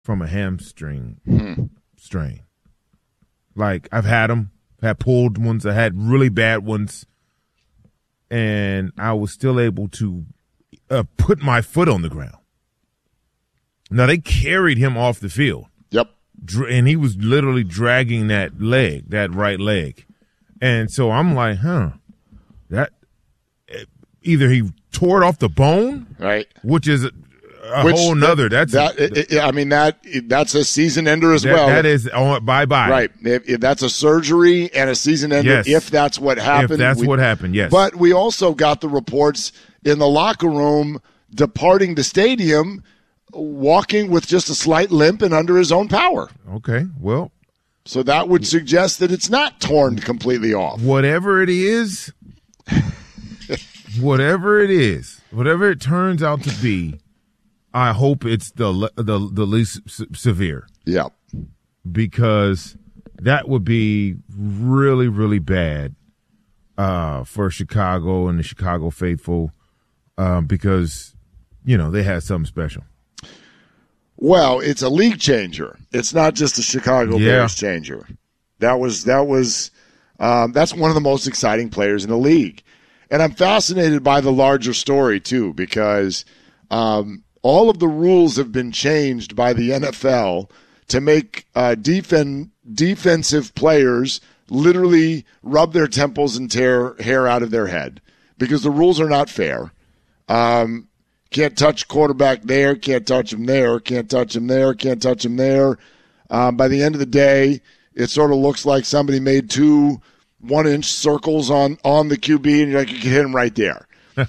from a hamstring strain. Like, I've had them, had pulled ones, I had really bad ones, and I was still able to put my foot on the ground. Now, they carried him off the field. Yep. And he was literally dragging that right leg. And so I'm like, that either he tore it off the bone, right? Which is a whole nother. That's a season ender as well. That is bye. Right. That's a surgery and a season ender. Yes. If that's what happened. If that's what happened. Yes. But we also got the reports in the locker room departing the stadium, walking with just a slight limp and under his own power. Okay. Well. So that would suggest that it's not torn completely off. Whatever it is, whatever it turns out to be, I hope it's the least severe. Yeah. Because that would be really, really bad for Chicago and the Chicago faithful because, they had something special. Well, it's a league changer. It's not just a Chicago Bears changer. That's one of the most exciting players in the league. And I'm fascinated by the larger story, too, because all of the rules have been changed by the NFL to make defensive players literally rub their temples and tear hair out of their head because the rules are not fair. Can't touch quarterback there, can't touch him there, can't touch him there, can't touch him there. By the end of the day, it sort of looks like somebody made 2 1-inch circles on the QB, and you can hit him right there.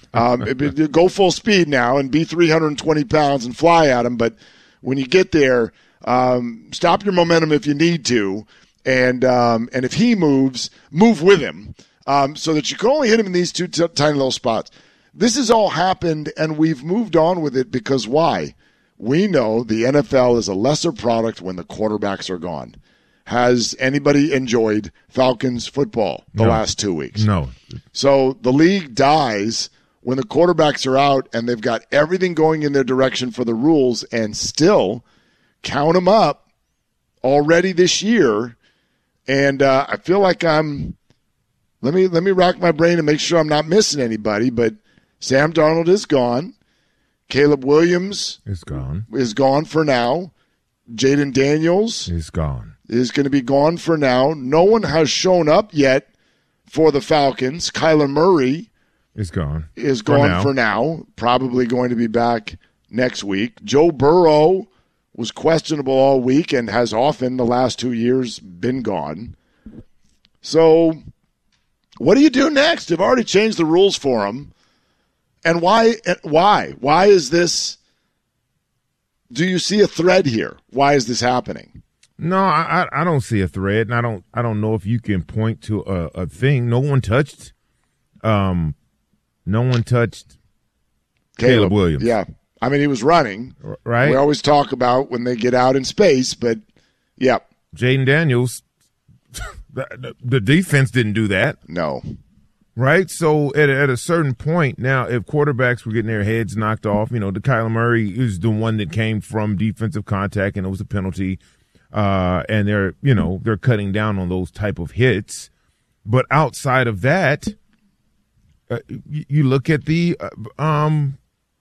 Go full speed now and be 320 pounds and fly at him, but when you get there, stop your momentum if you need to, and if he moves, move with him, so that you can only hit him in these 2 tiny little spots. This has all happened, and we've moved on with it because why? We know the NFL is a lesser product when the quarterbacks are gone. Has anybody enjoyed Falcons football the last 2 weeks? No. So the league dies when the quarterbacks are out and they've got everything going in their direction for the rules, and still count them up already this year. And I feel like let me rack my brain and make sure I'm not missing anybody, but Sam Darnold is gone. Caleb Williams is gone for now. Jaden Daniels is gone. Is going to be gone for now. No one has shown up yet for the Falcons. Kyler Murray is gone for now. Probably going to be back next week. Joe Burrow was questionable all week and has often the last 2 years been gone. So what do you do next? They've already changed the rules for him. And why? Why is this? Do you see a thread here? Why is this happening? No, I don't see a thread, and I don't know if you can point to a thing. No one touched Caleb Williams. Yeah, I mean he was running. Right. We always talk about when they get out in space, but yeah. Jaden Daniels, the defense didn't do that. No. Right? So at a certain point now, if quarterbacks were getting their heads knocked off, the Kyler Murray is the one that came from defensive contact and it was a penalty. And they're cutting down on those type of hits. But outside of that, you look at the Sam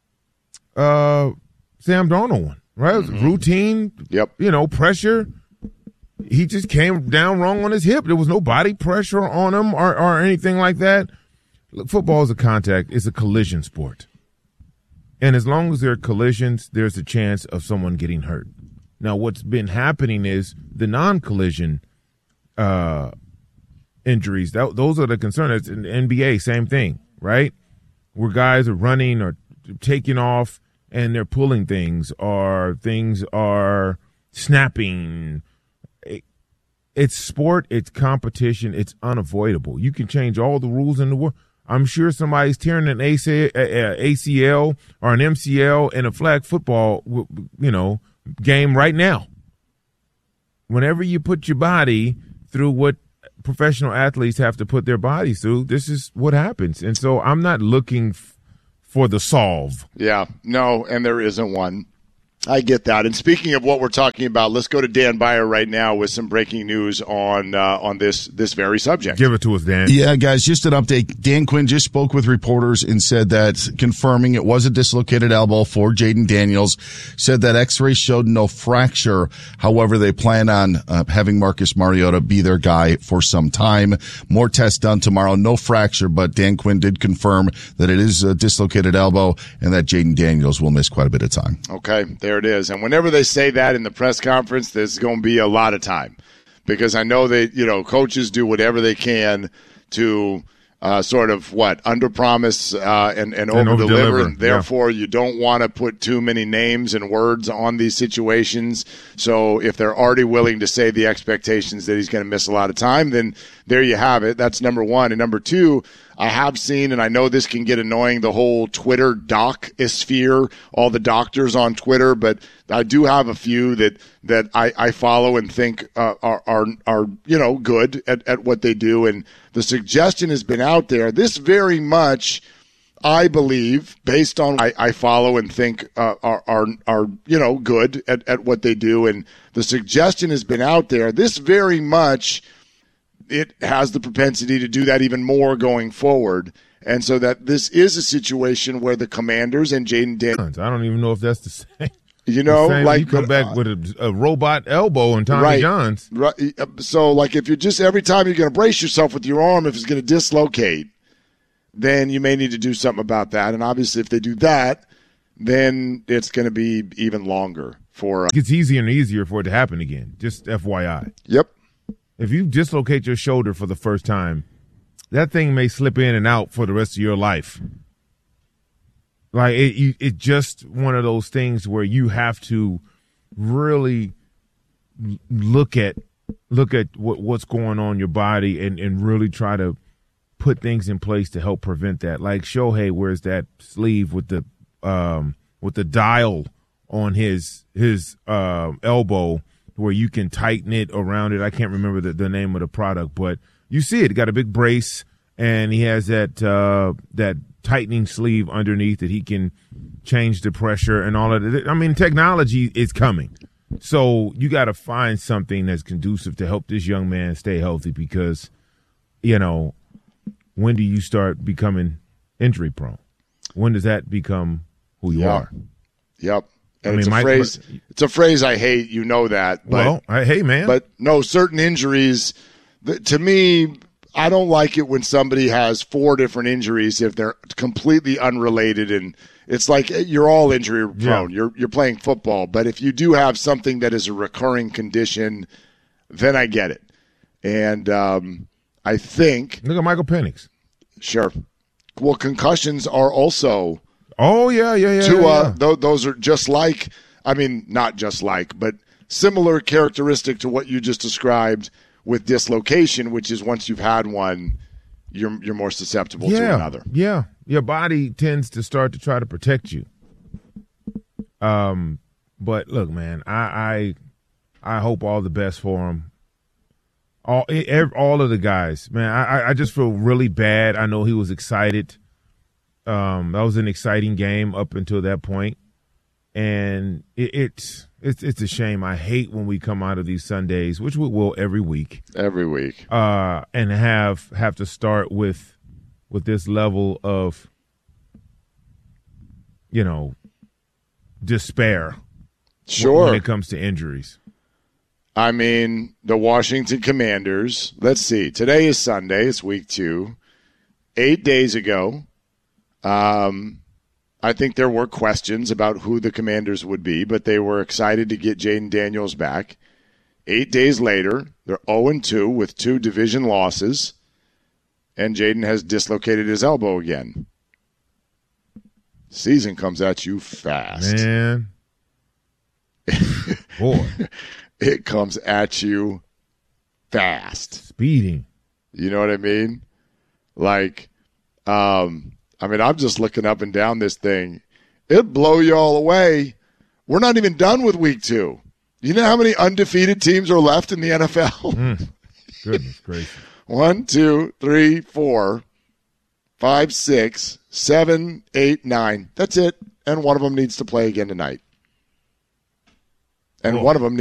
Darnold one, right? It was routine, pressure. He just came down wrong on his hip. There was no body pressure on him or anything like that. Look, football is a contact. It's a collision sport. And as long as there are collisions, there's a chance of someone getting hurt. Now, what's been happening is the non-collision injuries. Those are the concern. It's in the NBA, same thing, right? Where guys are running or taking off and they're pulling things or things are snapping. It's sport, it's competition, it's unavoidable. You can change all the rules in the world. I'm sure somebody's tearing an ACL or an MCL in a flag football, game right now. Whenever you put your body through what professional athletes have to put their bodies through, this is what happens. And so I'm not looking for the solve. Yeah, no, and there isn't one. I get that. And speaking of what we're talking about, let's go to Dan Beyer right now with some breaking news on this very subject. Give it to us, Dan. Yeah, guys, just an update. Dan Quinn just spoke with reporters and said that confirming it was a dislocated elbow for Jayden Daniels, said that x-rays showed no fracture. However, they plan on having Marcus Mariota be their guy for some time. More tests done tomorrow. No fracture, but Dan Quinn did confirm that it is a dislocated elbow and that Jayden Daniels will miss quite a bit of time. Okay, there it is. And whenever they say that in the press conference, there's going to be a lot of time, because I know they, coaches do whatever they can to underpromise and overdeliver, and therefore you don't want to put too many names and words on these situations. So if they're already willing to say the expectations that he's going to miss a lot of time, then there you have it. That's number one. And number two, I have seen, and I know this can get annoying, the whole Twitter doc-sphere, all the doctors on Twitter, but I do have a few that I follow and think are good at what they do. And the suggestion has been out there. This very much, I believe, based on I follow and think are good at what they do. And the suggestion has been out there. This very much, it has the propensity to do that even more going forward. And so that this is a situation where the Commanders and Jayden Daniels. I don't even know if that's the same. You come back with a robot elbow and Tommy Johns. Right. So, if you're just every time you're going to brace yourself with your arm, if it's going to dislocate, then you may need to do something about that. And obviously, if they do that, then it's going to be even longer for. It gets easier and easier for it to happen again. Just FYI. Yep. If you dislocate your shoulder for the first time, that thing may slip in and out for the rest of your life. It's just one of those things where you have to really look at what's going on in your body and really try to put things in place to help prevent that. Like Shohei wears that sleeve with the dial on his elbow, where you can tighten it around it. I can't remember the name of the product, but you see it. It got a big brace, and he has that tightening sleeve underneath that he can change the pressure and all of it. I mean, technology is coming. So you got to find something that's conducive to help this young man stay healthy, because, when do you start becoming injury prone? When does that become who you are? Yep. And it's a phrase I hate, that. But, hey, man. But no, certain injuries, to me, I don't like it when somebody has 4 different injuries if they're completely unrelated, and it's like you're all injury prone. Yeah. You're playing football, but if you do have something that is a recurring condition, then I get it. And I think, look at Michael Penix. Sure. Well, concussions are also. Oh, yeah. Those are just like, not just like, but similar characteristic to what you just described with dislocation, which is once you've had one, you're more susceptible to another. Yeah. Your body tends to start to try to protect you. But look, man, I hope all the best for him. All of the guys, man. I just feel really bad. I know he was excited. That was an exciting game up until that point, and it's a shame. I hate when we come out of these Sundays, which we will every week, and have to start with this level of despair. Sure, when it comes to injuries. The Washington Commanders. Let's see. Today is Sunday. It's week 2. 8 days ago. I think there were questions about who the Commanders would be, but they were excited to get Jayden Daniels back. 8 days later, they're 0-2 with 2 division losses, and Jayden has dislocated his elbow again. Season comes at you fast. Man. Boy. It comes at you fast. Speeding. You know what I mean? I'm just looking up and down this thing. It'd blow you all away. We're not even done with week 2. You know how many undefeated teams are left in the NFL? Goodness gracious. 1, 2, 3, 4, 5, 6, 7, 8, 9. That's it. And one of them needs to play again tonight. and one of them